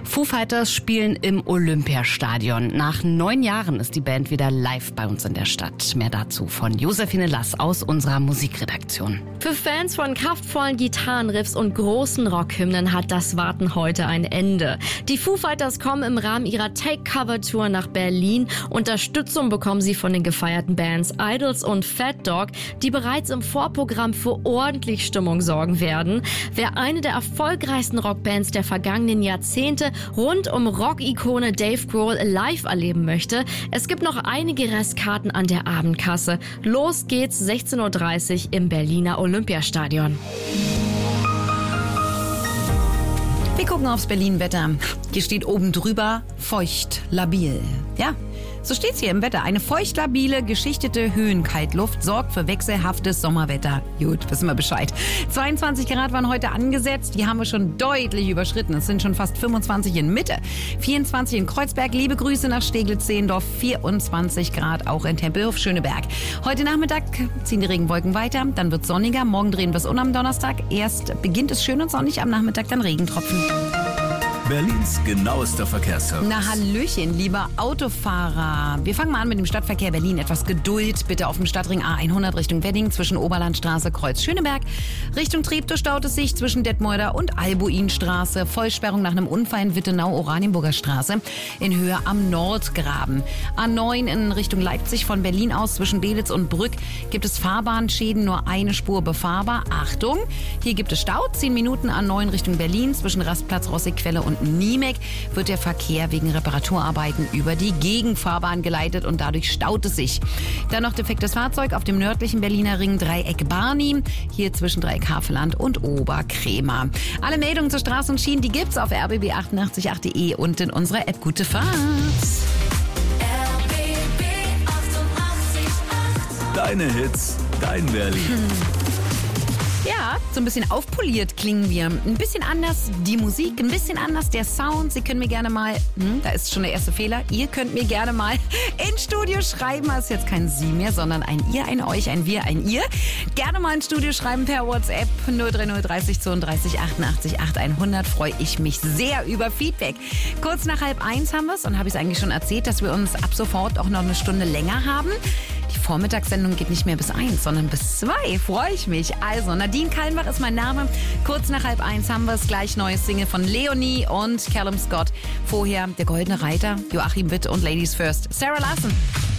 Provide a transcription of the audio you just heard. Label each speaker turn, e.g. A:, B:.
A: Foo Fighters spielen im Olympiastadion. Nach 9 Jahren ist die Band wieder live bei uns in der Stadt. Mehr dazu von Josephine Lass aus unserer Musikredaktion.
B: Für Fans von kraftvollen Gitarrenriffs und großen Rockhymnen hat das Warten heute ein Ende. Die Foo Fighters kommen im Rahmen ihrer Take-Cover-Tour nach Berlin. Unterstützung bekommen sie von den gefeierten Bands Idols und Fat Dog, die bereits im Vorprogramm für ordentlich Stimmung sorgen werden. Wer eine der erfolgreichsten Rockbands der vergangenen Jahrzehnte rund um Rock-Ikone Dave Grohl live erleben möchte, es gibt noch einige Restkarten an der Abendkasse. Los geht's 16:30 Uhr im Berliner Olympiastadion.
C: Wir gucken aufs Berlin-Wetter. Hier steht oben drüber feucht, labil. Ja, so steht's hier im Wetter. Eine feucht-labile, geschichtete Höhenkaltluft sorgt für wechselhaftes Sommerwetter. Gut, wissen wir Bescheid. 22 Grad waren heute angesetzt. Die haben wir schon deutlich überschritten. Es sind schon fast 25 in Mitte. 24 in Kreuzberg. Liebe Grüße nach Steglitz-Zehlendorf. 24 Grad auch in Tempelhof-Schöneberg. Heute Nachmittag ziehen die Regenwolken weiter. Dann wird's sonniger. Morgen drehen wir es am Donnerstag. Erst beginnt es schön und sonnig. Am Nachmittag dann Regentropfen.
D: Berlins genauester Verkehrsservice.
C: Na hallöchen, lieber Autofahrer. Wir fangen mal an mit dem Stadtverkehr Berlin. Etwas Geduld bitte auf dem Stadtring A100 Richtung Wedding zwischen Oberlandstraße, Kreuz Schöneberg. Richtung Treptow staut es sich zwischen Detmolder und Albuinstraße. Vollsperrung nach einem Unfall in Wittenau, Oranienburger Straße in Höhe am Nordgraben. A9 in Richtung Leipzig von Berlin aus zwischen Belitz und Brück gibt es Fahrbahnschäden, nur eine Spur befahrbar. Achtung, hier gibt es Stau. 10 Minuten A9 Richtung Berlin zwischen Rastplatz Rossigquelle und Niemek wird der Verkehr wegen Reparaturarbeiten über die Gegenfahrbahn geleitet und dadurch staut es sich. Dann noch defektes Fahrzeug auf dem nördlichen Berliner Ring Dreieck Barnim, hier zwischen Dreieck Havelland und Oberkrämer. Alle Meldungen zur Straße und Schienen, die gibt's auf rbb888.de und in unserer App. Gute Fahrt!
E: RBB 88.8.
D: Deine Hits, dein Berlin.
C: Ja, so ein bisschen aufpoliert klingen wir. Ein bisschen anders die Musik, ein bisschen anders der Sound. Sie können mir gerne mal, da ist schon der erste Fehler, ihr könnt mir gerne mal ins Studio schreiben. Das ist jetzt kein Sie mehr, sondern ein Ihr, ein Euch, ein Wir, ein Ihr. Gerne mal ins Studio schreiben per WhatsApp 030 30 32 88 8100. Freue ich mich sehr über Feedback. Kurz nach 12:30 haben wir es und habe ich es eigentlich schon erzählt, dass wir uns ab sofort auch noch eine Stunde länger haben. Die Vormittagssendung geht nicht mehr bis 1, sondern bis 2. Freue ich mich. Also, Nadine Kallenbach ist mein Name. Kurz nach 12:30 haben wir es. Gleich neues Single von Leonie und Callum Scott. Vorher der Goldene Reiter, Joachim Witt und Ladies First. Sarah Larson.